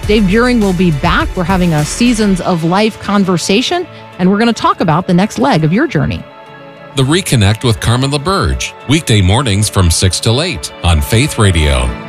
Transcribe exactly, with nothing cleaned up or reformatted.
Dave Buring will be back. We're having a Seasons of Life conversation, and we're going to talk about the next leg of your journey. The Reconnect with Carmen LaBerge, weekday mornings from six till eight on Faith Radio.